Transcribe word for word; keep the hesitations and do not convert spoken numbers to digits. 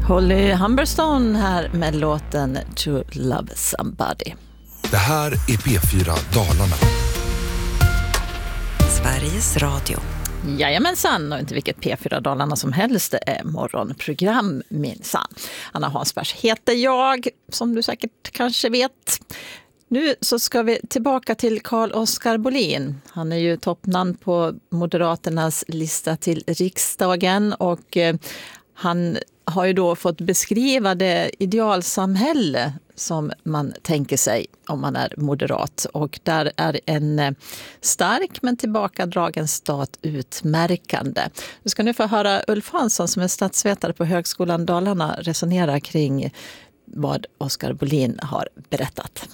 Holly Humberstone här med låten To Love Somebody. Det här är P fyra Dalarna. Sveriges Radio. Jajamensan, och inte vilket P fyra Dalarna som helst, det är morgonprogram minsann. Anna Hansberg heter jag, som du säkert kanske vet. Nu så ska vi tillbaka till Carl-Oskar Bohlin. Han är ju toppnamn på Moderaternas lista till riksdagen och eh, han har ju då fått beskriva det idealsamhälle som man tänker sig om man är moderat. Och där är en stark men tillbakadragen stat utmärkande. Vi ska nu få höra Ulf Hansson som är statsvetare på Högskolan Dalarna resonera kring vad Oskar Bohlin har berättat.